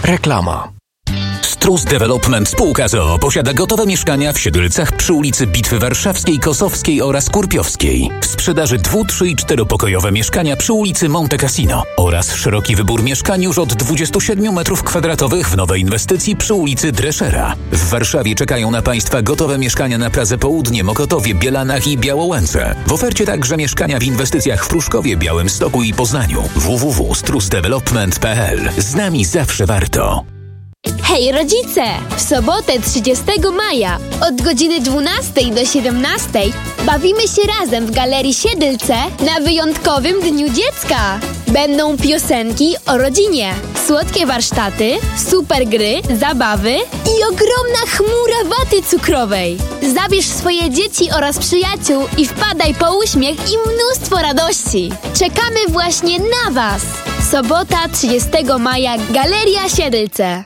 Reklama. Strus Development Spółka z o.o. posiada gotowe mieszkania w Siedlcach przy ulicy Bitwy Warszawskiej, Kosowskiej oraz Kurpiowskiej. W sprzedaży 2-, 3- i 4-pokojowe mieszkania przy ulicy Monte Cassino oraz szeroki wybór mieszkań już od 27 m2 w nowej inwestycji przy ulicy Dreschera. W Warszawie czekają na Państwa gotowe mieszkania na Pradze Południe, Mokotowie, Bielanach i Białołęce. W ofercie także mieszkania w inwestycjach w Pruszkowie, Białymstoku i Poznaniu. www.strusdevelopment.pl. Z nami zawsze warto. Hej rodzice! W sobotę 30 maja od godziny 12 do 17 bawimy się razem w Galerii Siedlce na wyjątkowym Dniu Dziecka. Będą piosenki o rodzinie, słodkie warsztaty, super gry, zabawy i ogromna chmura waty cukrowej. Zabierz swoje dzieci oraz przyjaciół i wpadaj po uśmiech i mnóstwo radości. Czekamy właśnie na Was! Sobota 30 maja Galeria Siedlce.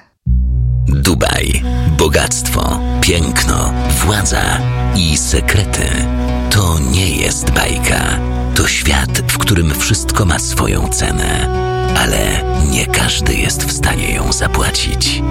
Dubaj, bogactwo, piękno, władza i sekrety. To nie jest bajka. To świat, w którym wszystko ma swoją cenę. Ale nie każdy jest w stanie ją zapłacić.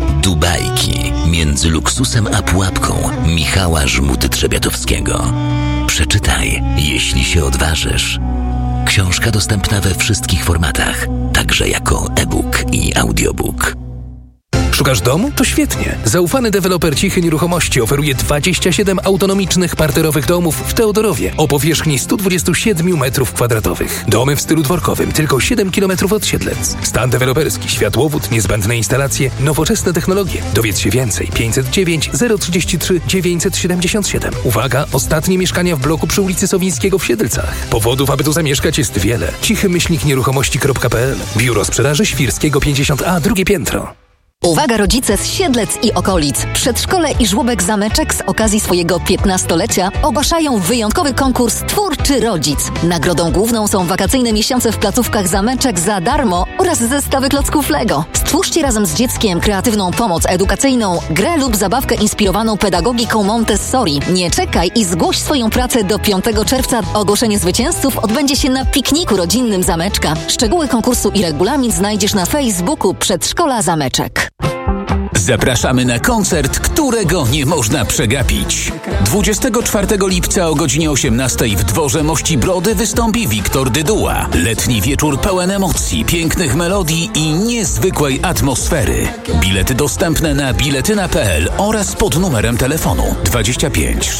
Dubajki między luksusem a pułapką Michała Żmuty-Trzebiatowskiego. Przeczytaj, jeśli się odważysz. Książka dostępna we wszystkich formatach, także jako e-book i audiobook. Szukasz domu? To świetnie. Zaufany deweloper Cichy Nieruchomości oferuje 27 autonomicznych parterowych domów w Teodorowie o powierzchni 127 m2. Domy w stylu dworkowym, tylko 7 km od Siedlec. Stan deweloperski, światłowód, niezbędne instalacje, nowoczesne technologie. Dowiedz się więcej. 509 033 977. Uwaga, ostatnie mieszkania w bloku przy ulicy Sowińskiego w Siedlcach. Powodów, aby tu zamieszkać jest wiele. cichy-nieruchomości.pl. Biuro sprzedaży Świrskiego 50A, drugie piętro. Uwaga rodzice z Siedlec i okolic. Przedszkole i żłobek Zameczek z okazji swojego 15-lecia ogłaszają wyjątkowy konkurs Twórczy Rodzic. Nagrodą główną są wakacyjne miesiące w placówkach Zameczek za darmo oraz zestawy klocków Lego. Stwórzcie razem z dzieckiem kreatywną pomoc edukacyjną, grę lub zabawkę inspirowaną pedagogiką Montessori. Nie czekaj i zgłoś swoją pracę do 5 czerwca. Ogłoszenie zwycięzców odbędzie się na pikniku rodzinnym Zameczka. Szczegóły konkursu i regulamin znajdziesz na Facebooku Przedszkola Zameczek. Zapraszamy na koncert, którego nie można przegapić. 24 lipca o godzinie 18 w Dworze Mości Brody wystąpi Wiktor Dyduła. Letni wieczór pełen emocji, pięknych melodii i niezwykłej atmosfery. Bilety dostępne na biletyna.pl oraz pod numerem telefonu 25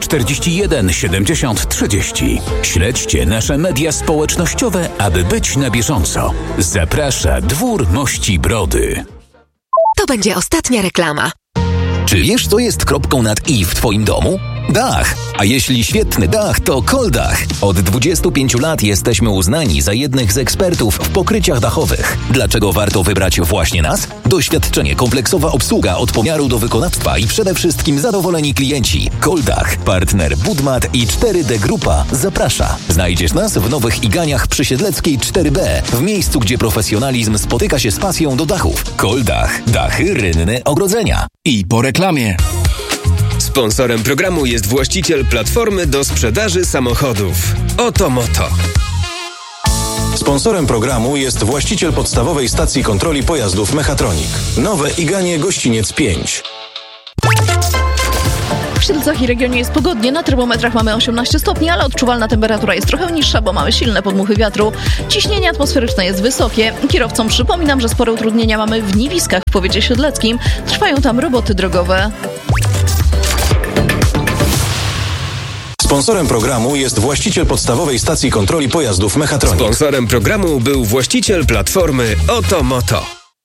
641 70 30. Śledźcie nasze media społecznościowe, aby być na bieżąco. Zaprasza Dwór Mości Brody. To będzie ostatnia reklama. Czy wiesz, co jest kropką nad i w Twoim domu? Dach. A jeśli świetny dach, to Coldach. Od 25 lat jesteśmy uznani za jednych z ekspertów w pokryciach dachowych. Dlaczego warto wybrać właśnie nas? Doświadczenie, kompleksowa obsługa od pomiaru do wykonawstwa i przede wszystkim zadowoleni klienci. Coldach, partner Budmat i 4D Grupa zaprasza. Znajdziesz nas w Nowych Iganiach przy Siedleckiej 4B, w miejscu, gdzie profesjonalizm spotyka się z pasją do dachów. Coldach, dachy, rynny, ogrodzenia. I po reklamie. Sponsorem programu jest właściciel platformy do sprzedaży samochodów Oto Moto. Sponsorem programu jest właściciel podstawowej stacji kontroli pojazdów Mechatronik. Nowe Iganie Gościniec 5. W Siedlcach i regionie jest pogodnie, na termometrach mamy 18 stopni, ale odczuwalna temperatura jest trochę niższa, bo mamy silne podmuchy wiatru. Ciśnienie atmosferyczne jest wysokie. Kierowcom przypominam, że spore utrudnienia mamy w Niwiskach w powiecie siedleckim. Trwają tam roboty drogowe. Sponsorem programu jest właściciel podstawowej stacji kontroli pojazdów Mechatronik. Sponsorem programu był właściciel platformy Oto Moto.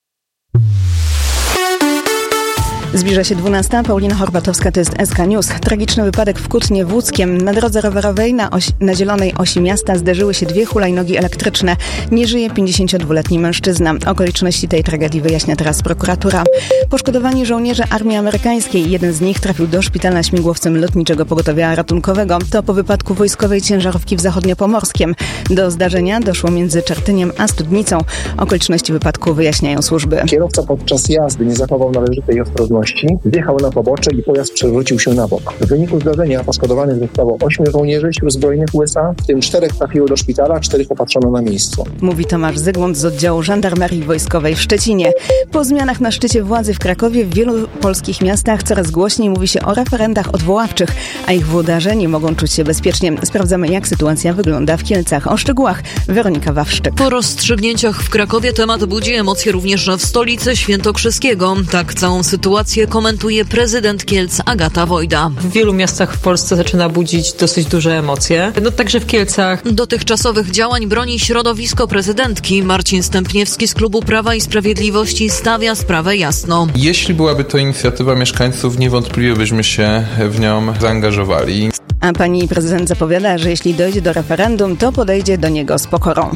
Zbliża się 12. Paulina Horbatowska, to jest SK News. Tragiczny wypadek w Kutnie w Łódzkiem. Na drodze rowerowej na zielonej osi miasta zderzyły się dwie hulajnogi elektryczne. Nie żyje 52-letni mężczyzna. Okoliczności tej tragedii wyjaśnia teraz prokuratura. Poszkodowani żołnierze armii amerykańskiej. Jeden z nich trafił do szpitala śmigłowcem Lotniczego Pogotowia Ratunkowego. To po wypadku wojskowej ciężarówki w Zachodniopomorskiem. Do zdarzenia doszło między Czartyniem a Studnicą. Okoliczności wypadku wyjaśniają służby. Kierowca podczas jazdy nie zachował należytej ostrożności prędkości, wjechał na pobocze i pojazd przewrócił się na bok. W wyniku zdarzenia poszkodowanych zostało 8 żołnierzy Sił Zbrojnych USA, w tym 4 trafiło do szpitala, 4 opatrzono na miejscu. Mówi Tomasz Zygmunt z oddziału Żandarmerii Wojskowej w Szczecinie. Po zmianach na szczycie władzy w Krakowie w wielu polskich miastach coraz głośniej mówi się o referendach odwoławczych, a ich włodarze nie mogą czuć się bezpiecznie. Sprawdzamy, jak sytuacja wygląda w Kielcach. O szczegółach Weronika Wawrzyk. Po rozstrzygnięciach w Krakowie temat budzi emocje również w stolicy świętokrzyskiego. Tak całą sytuację komentuje prezydent Kielc Agata Wojda. W wielu miastach w Polsce zaczyna budzić dosyć duże emocje. Także w Kielcach. Dotychczasowych działań broni środowisko prezydentki. Marcin Stępniewski z klubu Prawa i Sprawiedliwości stawia sprawę jasno. Jeśli byłaby to inicjatywa mieszkańców, niewątpliwie byśmy się w nią zaangażowali. A pani prezydent zapowiada, że jeśli dojdzie do referendum, to podejdzie do niego z pokorą.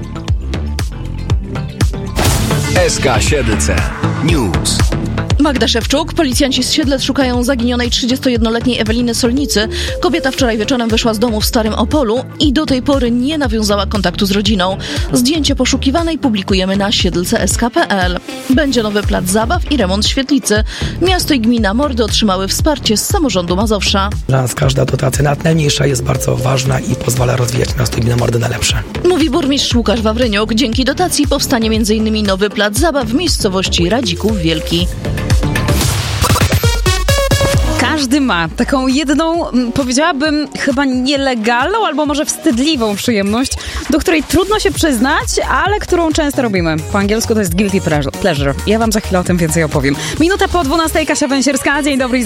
SK Siedlce News. Magda Szewczuk. Policjanci z Siedlec szukają zaginionej 31-letniej Eweliny Solnicy. Kobieta wczoraj wieczorem wyszła z domu w Starym Opolu i do tej pory nie nawiązała kontaktu z rodziną. Zdjęcie poszukiwanej publikujemy na siedlce.sk.pl. Będzie nowy plac zabaw i remont świetlicy. Miasto i gmina Mordy otrzymały wsparcie z samorządu Mazowsza. Dla nas każda dotacja, nawet najmniejsza, jest bardzo ważna i pozwala rozwijać miasto i gminę Mordy na lepsze. Mówi burmistrz Łukasz Wawryniuk. Dzięki dotacji powstanie m.in. nowy plac zabaw w miejscowości Radzików Wielki. Każdy ma taką jedną, powiedziałabym, chyba nielegalną albo może wstydliwą przyjemność, do której trudno się przyznać, ale którą często robimy. Po angielsku to jest guilty pleasure. Ja wam za chwilę o tym więcej opowiem. Minuta po 12:00, Kasia Węsierska. Dzień dobry.